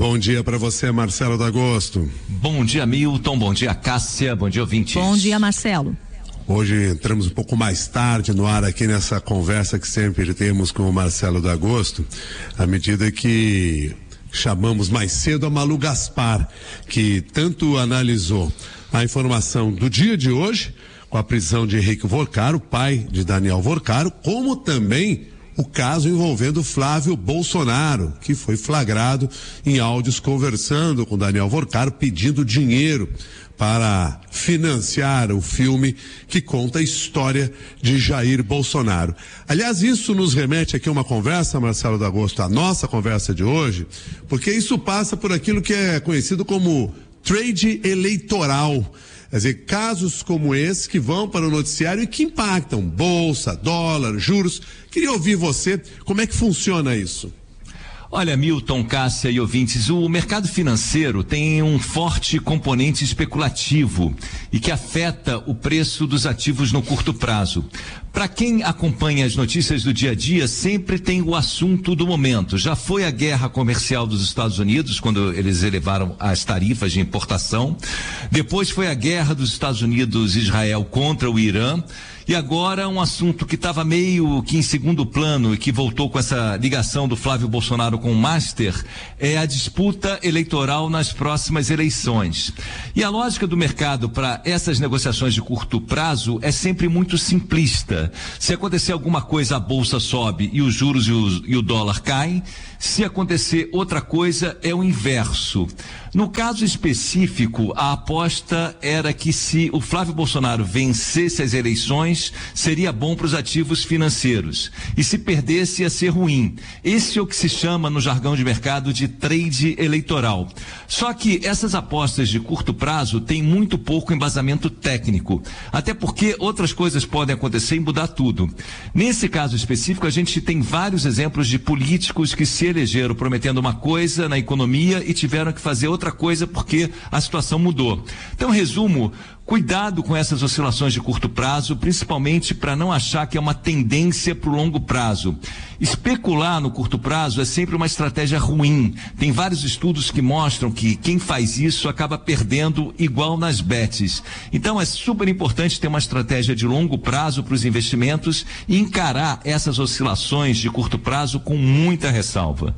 Bom dia para você, Marcelo D'Agosto. Bom dia, Milton. Bom dia, Cássia. Bom dia, ouvintes. Bom dia, Marcelo. Hoje entramos um pouco mais tarde no ar aqui nessa conversa que sempre temos com o Marcelo D'Agosto, à medida que chamamos mais cedo a Malu Gaspar, que tanto analisou a informação do dia de hoje, com a prisão de Henrique Vorcaro, pai de Daniel Vorcaro, como também o caso envolvendo Flávio Bolsonaro, que foi flagrado em áudios conversando com Daniel Vorcaro, pedindo dinheiro para financiar o filme que conta a história de Jair Bolsonaro. Aliás, isso nos remete aqui a uma conversa, Marcelo D'Agosto, a nossa conversa de hoje, porque isso passa por aquilo que é conhecido como trade eleitoral. Quer dizer, casos como esse que vão para o noticiário e que impactam bolsa, dólar, juros. Queria ouvir você, como é que funciona isso? Olha, Milton, Cássia e ouvintes, o mercado financeiro tem um forte componente especulativo e que afeta o preço dos ativos no curto prazo. Para quem acompanha as notícias do dia a dia, sempre tem o assunto do momento. Já foi a guerra comercial dos Estados Unidos, quando eles elevaram as tarifas de importação. Depois foi a guerra dos Estados Unidos e Israel contra o Irã. E agora um assunto que estava meio que em segundo plano e que voltou com essa ligação do Flávio Bolsonaro com o Master é a disputa eleitoral nas próximas eleições. E a lógica do mercado para essas negociações de curto prazo é sempre muito simplista. Se acontecer alguma coisa, a bolsa sobe e os juros e o dólar caem. Se acontecer outra coisa, é o inverso. No caso específico, a aposta era que se o Flávio Bolsonaro vencesse as eleições, seria bom para os ativos financeiros. E se perdesse, ia ser ruim. Esse é o que se chama no jargão de mercado de trade eleitoral. Só que essas apostas de curto prazo têm muito pouco embasamento técnico. Até porque outras coisas podem acontecer e mudar tudo. Nesse caso específico, a gente tem vários exemplos de políticos que se elegeram prometendo uma coisa na economia e tiveram que fazer outra coisa porque a situação mudou. Então, resumo, cuidado com essas oscilações de curto prazo, principalmente para não achar que é uma tendência para o longo prazo. Especular no curto prazo é sempre uma estratégia ruim. Tem vários estudos que mostram que quem faz isso acaba perdendo igual nas bets. Então é super importante ter uma estratégia de longo prazo para os investimentos e encarar essas oscilações de curto prazo com muita ressalva.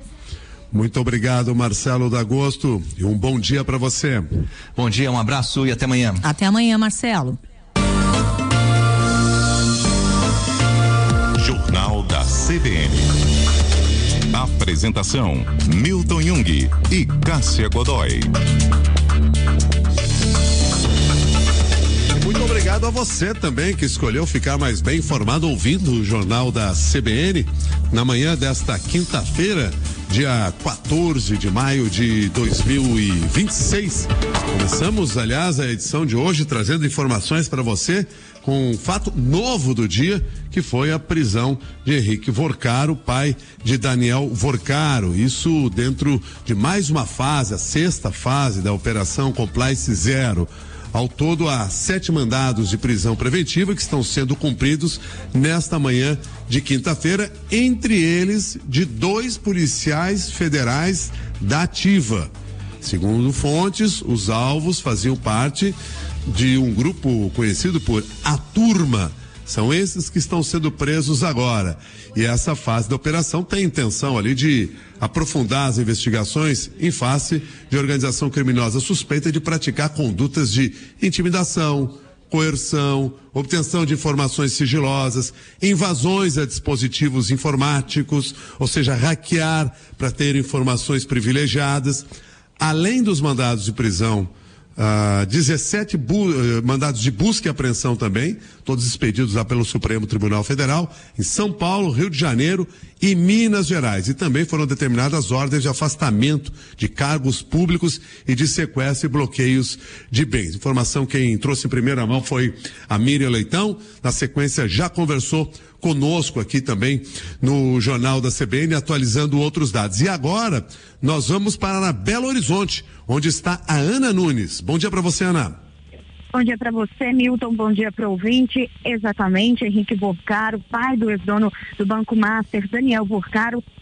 Muito obrigado, Marcelo D'Agosto, e um bom dia para você. Bom dia, um abraço e até amanhã. Até amanhã, Marcelo. Jornal da CBN. Apresentação: Milton Jung e Cássia Godoy. Muito obrigado a você também que escolheu ficar mais bem informado ouvindo o Jornal da CBN na manhã desta quinta-feira, dia 14 de maio de 2026. Começamos, aliás, a edição de hoje trazendo informações para você com um fato novo do dia, que foi a prisão de Henrique Vorcaro, pai de Daniel Vorcaro. Isso dentro de mais uma fase, a sexta fase da Operação Compliance Zero. Ao todo, há 7 mandados de prisão preventiva que estão sendo cumpridos nesta manhã de quinta-feira, entre eles de 2 policiais federais da Ativa. Segundo fontes, os alvos faziam parte de um grupo conhecido por A Turma. São esses que estão sendo presos agora. E essa fase da operação tem intenção ali de aprofundar as investigações em face de organização criminosa suspeita de praticar condutas de intimidação, coerção, obtenção de informações sigilosas, invasões a dispositivos informáticos, ou seja, hackear para ter informações privilegiadas. Além dos mandados de prisão, 17 mandados de busca e apreensão também, todos expedidos lá pelo Supremo Tribunal Federal, em São Paulo, Rio de Janeiro e Minas Gerais. E também foram determinadas ordens de afastamento de cargos públicos e de sequestro e bloqueios de bens. Informação quem trouxe em primeira mão foi a Miriam Leitão. Na sequência, já conversou conosco aqui também no Jornal da CBN, atualizando outros dados. E agora, nós vamos para Belo Horizonte, onde está a Ana Nunes. Bom dia para você, Ana. Bom dia para você, Milton. Bom dia para o ouvinte. Exatamente, Henrique Vorcaro, pai do ex-dono do Banco Master, Daniel Vorcaro,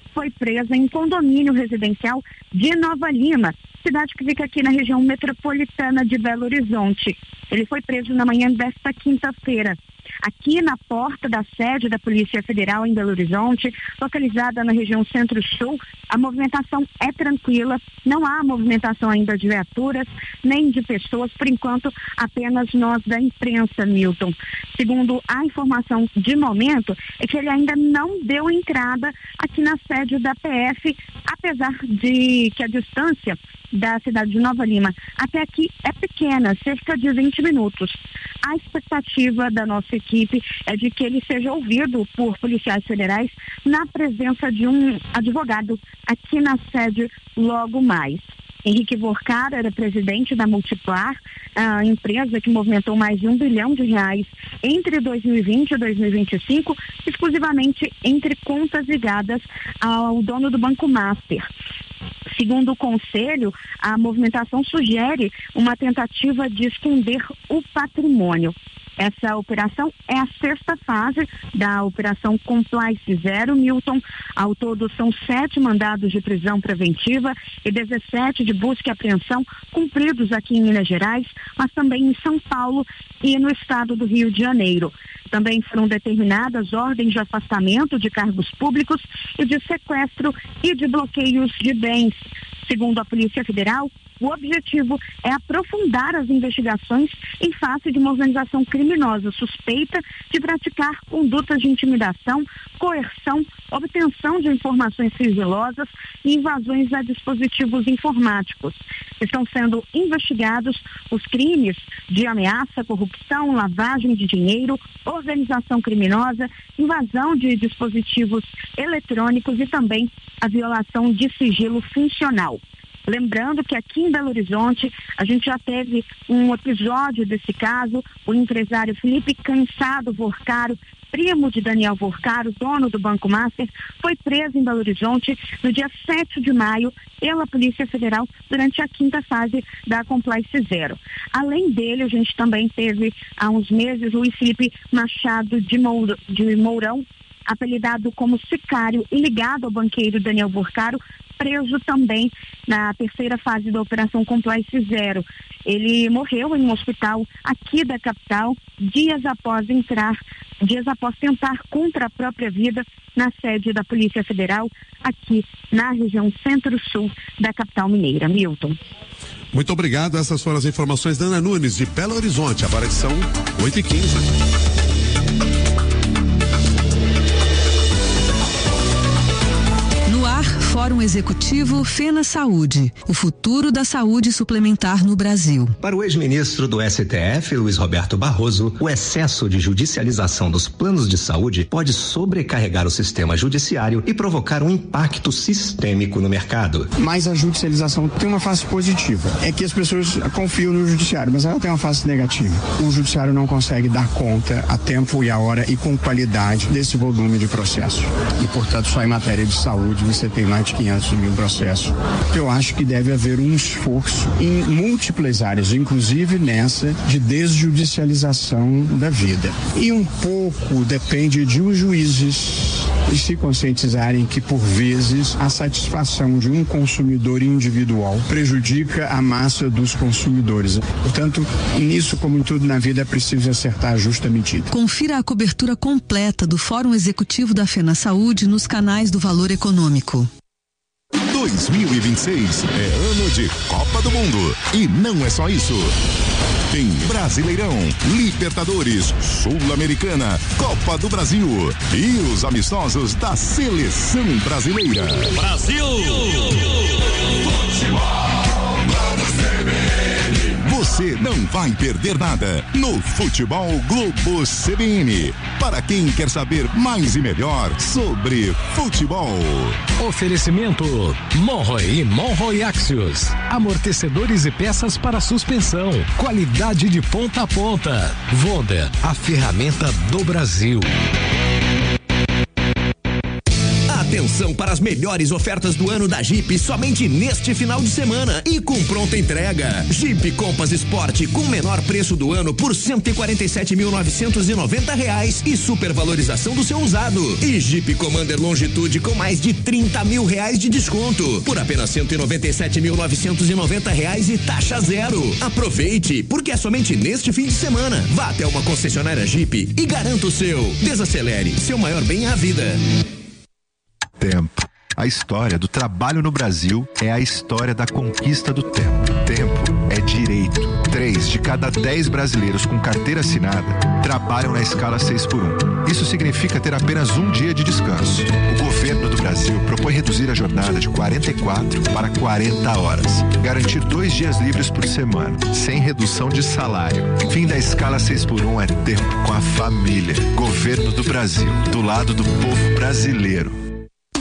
foi preso em condomínio residencial de Nova Lima, cidade que fica aqui na região metropolitana de Belo Horizonte. Ele foi preso na manhã desta quinta-feira. Aqui na porta da sede da Polícia Federal em Belo Horizonte, localizada na região Centro-Sul, a movimentação é tranquila, não há movimentação ainda de viaturas, nem de pessoas, por enquanto apenas nós da imprensa, Milton. Segundo a informação de momento, é que ele ainda não deu entrada aqui na sede da PF, apesar de que a distância da cidade de Nova Lima até aqui é pequena, cerca de 20 minutos. A expectativa da nossa equipe é de que ele seja ouvido por policiais federais na presença de um advogado aqui na sede logo mais. Henrique Vorcaro era presidente da Multiplar, a empresa que movimentou mais de R$1 bilhão entre 2020 e 2025, exclusivamente entre contas ligadas ao dono do Banco Master. Segundo o Conselho, a movimentação sugere uma tentativa de esconder o patrimônio. Essa operação é a 6ª fase da Operação Compliance Zero, Milton. Ao todo, são 7 mandados de prisão preventiva e 17 de busca e apreensão cumpridos aqui em Minas Gerais, mas também em São Paulo e no estado do Rio de Janeiro. Também foram determinadas ordens de afastamento de cargos públicos e de sequestro e de bloqueios de bens. Segundo a Polícia Federal, o objetivo é aprofundar as investigações em face de uma organização criminosa suspeita de praticar condutas de intimidação, coerção, obtenção de informações sigilosas e invasões a dispositivos informáticos. Estão sendo investigados os crimes de ameaça, corrupção, lavagem de dinheiro, organização criminosa, invasão de dispositivos eletrônicos e também a violação de sigilo funcional. Lembrando que aqui em Belo Horizonte a gente já teve um episódio desse caso. O empresário Felipe Cansado Vorcaro, primo de Daniel Vorcaro, dono do Banco Master, foi preso em Belo Horizonte no dia 7 de maio pela Polícia Federal durante a 5ª fase da Compliance Zero. Além dele, a gente também teve há uns meses Luiz Felipe Machado de Mourão, apelidado como sicário e ligado ao banqueiro Daniel Vorcaro, preso também na 3ª fase da Operação Compliance Zero. Ele morreu em um hospital aqui da capital, dias após tentar contra a própria vida na sede da Polícia Federal, aqui na região Centro-Sul da capital mineira. Milton. Muito obrigado. Essas foram as informações da Ana Nunes, de Belo Horizonte. Agora são 8h15. Fórum Executivo Fena Saúde, o futuro da saúde suplementar no Brasil. Para o ex-ministro do STF, Luiz Roberto Barroso, o excesso de judicialização dos planos de saúde pode sobrecarregar o sistema judiciário e provocar um impacto sistêmico no mercado. Mas a judicialização tem uma face positiva, é que as pessoas confiam no judiciário, mas ela tem uma face negativa. O judiciário não consegue dar conta a tempo e a hora e com qualidade desse volume de processos. E, portanto, só em matéria de saúde você tem mais de 500 mil processos. Eu acho que deve haver um esforço em múltiplas áreas, inclusive nessa de desjudicialização da vida. E um pouco depende de os juízes se conscientizarem que, por vezes, a satisfação de um consumidor individual prejudica a massa dos consumidores. Portanto, nisso, como em tudo na vida, é preciso acertar a justa medida. Confira a cobertura completa do Fórum Executivo da Fena Saúde nos canais do Valor Econômico. 2026 é ano de Copa do Mundo. E não é só isso. Tem Brasileirão, Libertadores, Sul-Americana, Copa do Brasil e os amistosos da Seleção Brasileira. Brasil! Você não vai perder nada no Futebol Globo CBN. Para quem quer saber mais e melhor sobre futebol. Oferecimento Monroe e Monroe Axios. Amortecedores e peças para suspensão. Qualidade de ponta a ponta. Vonda, a ferramenta do Brasil. Atenção para as melhores ofertas do ano da Jeep somente neste final de semana e com pronta entrega. Jeep Compass Sport com menor preço do ano por R$147.990 e supervalorização do seu usado. E Jeep Commander Longitude com mais de R$30 mil de desconto por apenas R$197.990 e taxa zero. Aproveite, porque é somente neste fim de semana. Vá até uma concessionária Jeep e garanta o seu. Desacelere, seu maior bem é a vida. Tempo. A história do trabalho no Brasil é a história da conquista do tempo. Tempo é direito. 3 de cada 10 brasileiros com carteira assinada trabalham na escala 6x1. Isso significa ter apenas um dia de descanso. O governo do Brasil propõe reduzir a jornada de 44 para 40 horas. Garantir 2 dias livres por semana, sem redução de salário. Fim da escala 6x1 é tempo com a família. Governo do Brasil, do lado do povo brasileiro.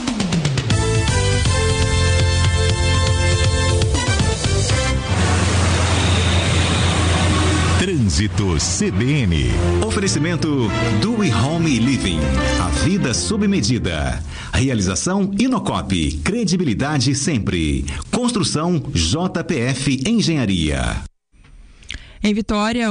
Trânsito CBN. Oferecimento do Home Living. A vida sob medida. Realização Inocop. Credibilidade sempre. Construção JPF Engenharia. Em Vitória,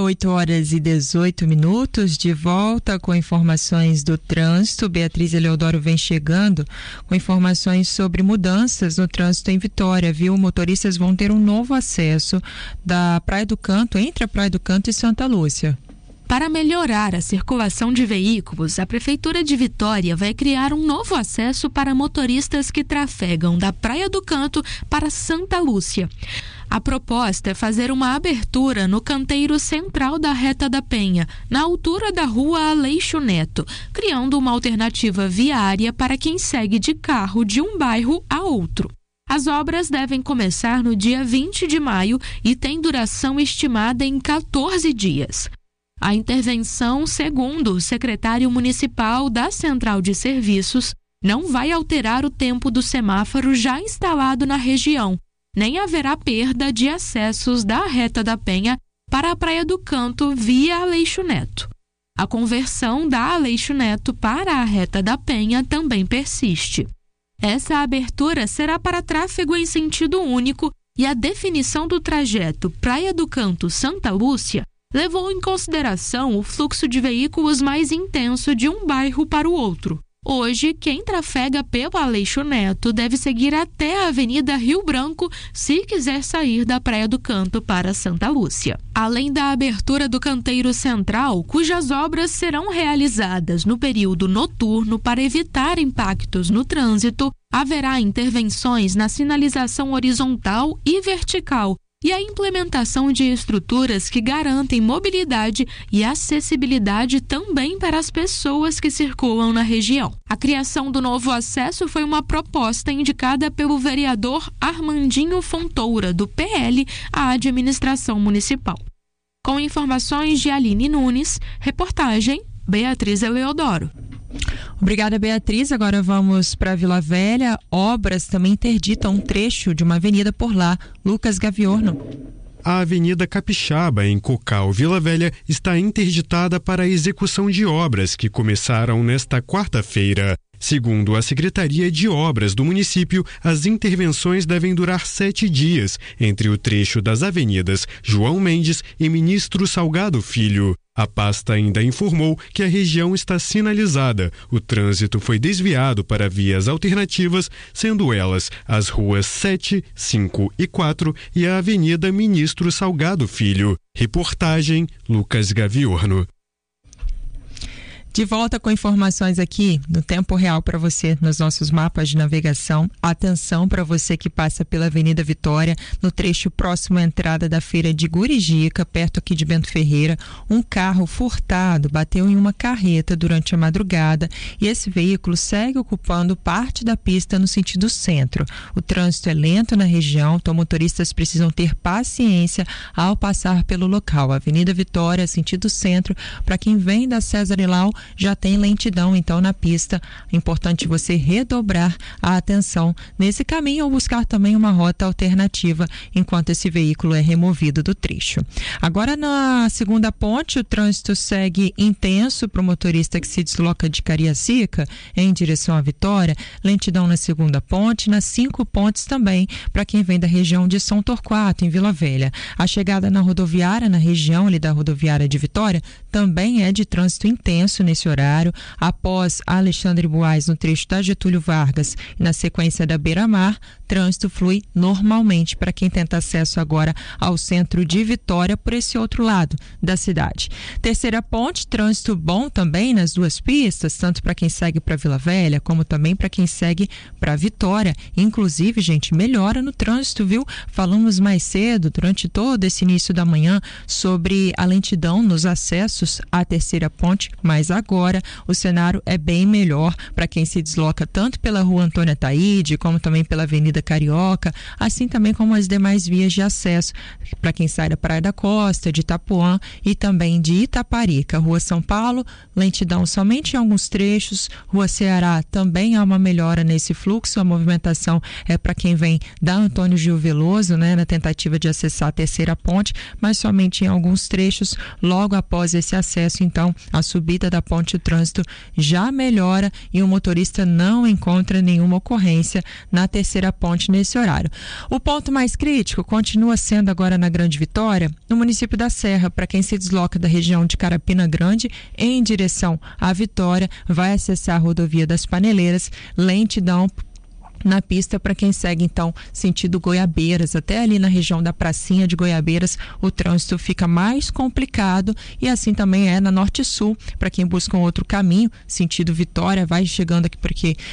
8h18, de volta com informações do trânsito. Beatriz Eleodoro vem chegando com informações sobre mudanças no trânsito em Vitória, viu? Motoristas vão ter um novo acesso da Praia do Canto, entre a Praia do Canto e Santa Lúcia. Para melhorar a circulação de veículos, a Prefeitura de Vitória vai criar um novo acesso para motoristas que trafegam da Praia do Canto para Santa Lúcia. A proposta é fazer uma abertura no canteiro central da Reta da Penha, na altura da rua Aleixo Neto, criando uma alternativa viária para quem segue de carro de um bairro a outro. As obras devem começar no dia 20 de maio e têm duração estimada em 14 dias. A intervenção, segundo o secretário municipal da Central de Serviços, não vai alterar o tempo do semáforo já instalado na região, nem haverá perda de acessos da Reta da Penha para a Praia do Canto via Aleixo Neto. A conversão da Aleixo Neto para a Reta da Penha também persiste. Essa abertura será para tráfego em sentido único e a definição do trajeto Praia do Canto-Santa Lúcia levou em consideração o fluxo de veículos mais intenso de um bairro para o outro. Hoje, quem trafega pelo Aleixo Neto deve seguir até a Avenida Rio Branco se quiser sair da Praia do Canto para Santa Lúcia. Além da abertura do canteiro central, cujas obras serão realizadas no período noturno para evitar impactos no trânsito, haverá intervenções na sinalização horizontal e vertical, e a implementação de estruturas que garantem mobilidade e acessibilidade também para as pessoas que circulam na região. A criação do novo acesso foi uma proposta indicada pelo vereador Armandinho Fontoura, do PL, à administração municipal. Com informações de Aline Nunes, reportagem Beatriz Eleodoro. Obrigada, Beatriz. Agora vamos para Vila Velha. Obras também interditam um trecho de uma avenida por lá. Lucas Gaviorno. A Avenida Capixaba, em Cocal, Vila Velha, está interditada para a execução de obras que começaram nesta quarta-feira. Segundo a Secretaria de Obras do município, as intervenções devem durar 7 dias entre o trecho das avenidas João Mendes e Ministro Salgado Filho. A pasta ainda informou que a região está sinalizada. O trânsito foi desviado para vias alternativas, sendo elas as ruas 7, 5 e 4 e a Avenida Ministro Salgado Filho. Reportagem Lucas Gaviorno. De volta com informações aqui no tempo real para você nos nossos mapas de navegação. Atenção para você que passa pela Avenida Vitória, no trecho próximo à entrada da feira de Gurijica, perto aqui de Bento Ferreira. Um carro furtado bateu em uma carreta durante a madrugada e esse veículo segue ocupando parte da pista no sentido centro. O trânsito é lento na região, então motoristas precisam ter paciência ao passar pelo local. Avenida Vitória, sentido centro, para quem vem da César Ilau, já tem lentidão então na pista. É importante você redobrar a atenção nesse caminho ou buscar também uma rota alternativa enquanto esse veículo é removido do trecho. Agora, na segunda ponte, o trânsito segue intenso para o motorista que se desloca de Cariacica em direção à Vitória. Lentidão na segunda ponte, nas 5 pontes também para quem vem da região de São Torquato, em Vila Velha. A chegada na rodoviária, na região ali da rodoviária de Vitória, também é de trânsito intenso nesse horário. Após Alexandre Buais, no trecho da Getúlio Vargas e na sequência da Beira-Mar, trânsito flui normalmente para quem tenta acesso agora ao centro de Vitória por esse outro lado da cidade. Terceira ponte, trânsito bom também nas 2 pistas, tanto para quem segue para Vila Velha como também para quem segue para Vitória. Inclusive, gente, melhora no trânsito, viu? Falamos mais cedo, durante todo esse início da manhã, sobre a lentidão nos acessos à terceira ponte, mas agora o cenário é bem melhor para quem se desloca tanto pela Rua Antônia Taíde, como também pela Avenida Carioca, assim também como as demais vias de acesso para quem sai da Praia da Costa, de Itapuã e também de Itaparica. Rua São Paulo, lentidão somente em alguns trechos. Rua Ceará também há uma melhora nesse fluxo. A movimentação é para quem vem da Antônio Gil Veloso, né, na tentativa de acessar a terceira ponte, mas somente em alguns trechos. Logo após esse acesso, então, a subida da ponte, o trânsito já melhora e o motorista não encontra nenhuma ocorrência na terceira ponte nesse horário. O ponto mais crítico continua sendo agora na Grande Vitória, no município da Serra, para quem se desloca da região de Carapina Grande em direção à Vitória, vai acessar a rodovia das Paneleiras, lentidão na pista para quem segue então sentido Goiabeiras, até ali na região da pracinha de Goiabeiras o trânsito fica mais complicado, e assim também é na Norte Sul, para quem busca um outro caminho, sentido Vitória, vai chegando aqui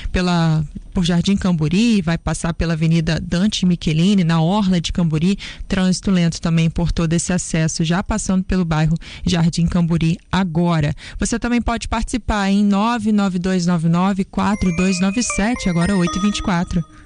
por Jardim Camburi, vai passar pela Avenida Dante Michelini, na orla de Camburi, trânsito lento também por todo esse acesso, já passando pelo bairro Jardim Camburi agora. Você também pode participar em 99299-4297, agora 8h24.